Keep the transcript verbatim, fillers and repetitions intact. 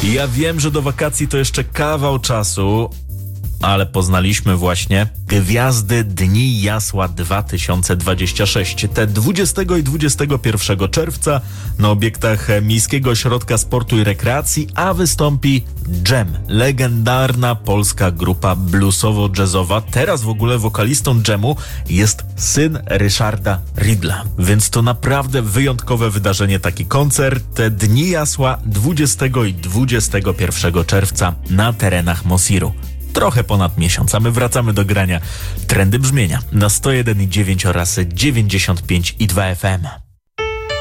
Ja wiem, że do wakacji to jeszcze kawał czasu, ale poznaliśmy właśnie gwiazdy Dni Jasła dwa tysiące dwudziesty szósty. Te dwudziestego i dwudziestego pierwszego czerwca na obiektach Miejskiego Ośrodka Sportu i Rekreacji, a wystąpi Dżem, legendarna polska grupa bluesowo-jazzowa. Teraz w ogóle wokalistą Dżemu jest syn Ryszarda Rydla, więc to naprawdę wyjątkowe wydarzenie, taki koncert. Te Dni Jasła dwudziestego i dwudziestego pierwszego czerwca na terenach Mosiru. Trochę ponad miesiąc, a my wracamy do grania Trendy Brzmienia na sto jeden i dziewięć oraz dziewięćdziesiąt pięć i dwa F M.